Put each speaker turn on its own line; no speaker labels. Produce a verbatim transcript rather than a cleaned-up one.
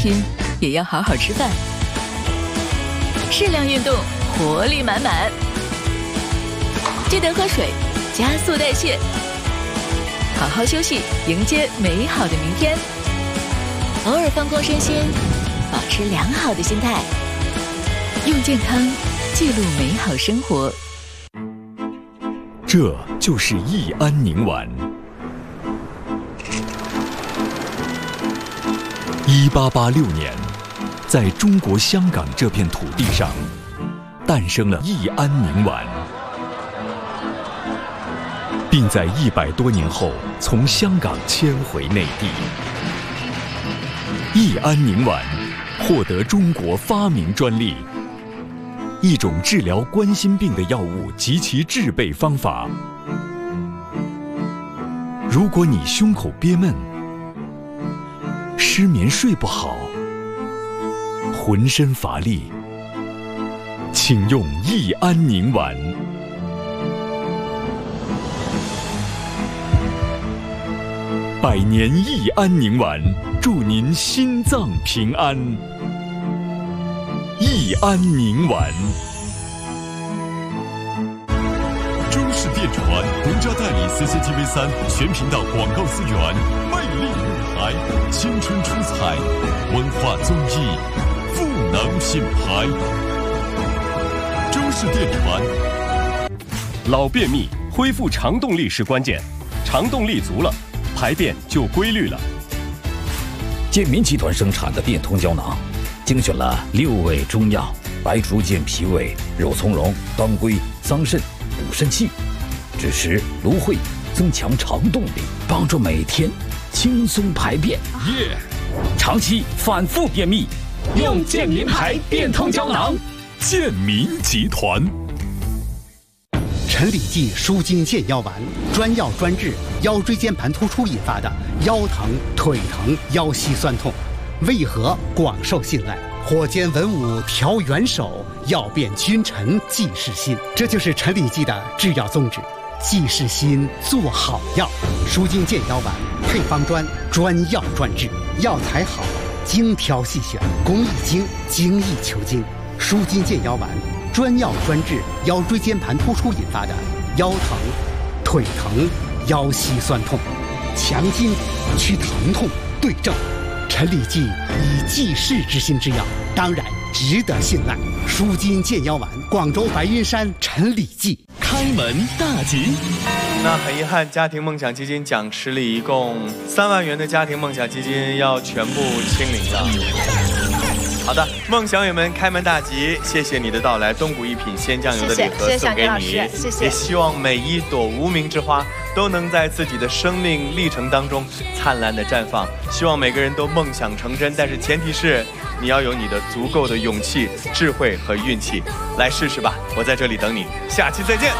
拼，也要好好吃饭。适量运动，活力满满。记得喝水，加速代谢。好好休息，迎接美好的明天。偶尔放空身心，保持良好的心态，用健康记录美好生活。
这就是益安宁丸。一八八六年，在中国香港这片土地上，诞生了益安宁丸，并在一百多年后从香港迁回内地。益安宁丸获得中国发明专利，一种治疗冠心病的药物及其制备方法。如果你胸口憋闷、失眠睡不好、浑身乏力，请用益安宁丸。百年益安宁丸，祝您心脏平安。益安宁丸。
中视电传独家代理 C C T V 三全频道广告资源，魅力舞台，青春出彩，文化综艺，赋能品牌。中视电传。老便秘，恢复肠动力是关键，肠动力足了，排便就规律了。
健民集团生产的变通胶囊，精选了六味中药，白术健脾胃、肉苁蓉、当归、桑葚、补肾气，支持芦荟，增强肠动力，帮助每天轻松排便。
耶！
长期反复便秘，用健民牌变通胶囊。
健民集团。
陈李济舒筋健腰丸，专药专治腰椎间盘突出引发的腰疼、腿疼、腰膝酸痛，为何广受信赖？火尖文武调元首，要变君臣济世心。这就是陈李济的制药宗旨，济世心，做好药。舒筋健腰丸配方专，专药专治，药材好，精挑细选，工艺精，精益求精。舒筋健腰丸。专药专治腰椎间盘突出引发的腰疼、腿疼、腰膝酸痛，强筋去疼痛，对症。陈李济以济世之心之药，当然值得信赖。舒筋健腰丸，广州白云山陈李济。
开门大吉。
那很遗憾，家庭梦想基金奖池里一共三万元的家庭梦想基金要全部清零了。好的，梦想友们，开门大吉！谢谢你的到来，东谷一品鲜酱油的礼盒送给你，
谢谢。
也希望每一朵无名之花都能在自己的生命历程当中灿烂的绽放。希望每个人都梦想成真，但是前提是你要有你的足够的勇气、智慧和运气。来试试吧，我在这里等你，下期再见。